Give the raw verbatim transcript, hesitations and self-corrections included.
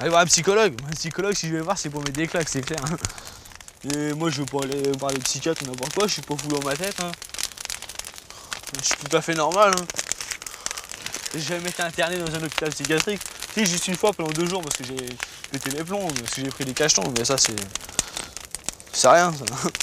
Allez voir un psychologue. Un psychologue, si je vais le voir, c'est pour mettre des claques, c'est clair. Et moi, je veux pas aller voir les psychiatres ou n'importe quoi, je suis pas fou dans ma tête. Hein. Je suis tout à fait normal. Hein. J'ai jamais été interné dans un hôpital psychiatrique. Si, juste une fois pendant deux jours parce que j'ai pété les plombs, parce que j'ai pris des cachetons, mais ça, c'est. C'est rien, ça.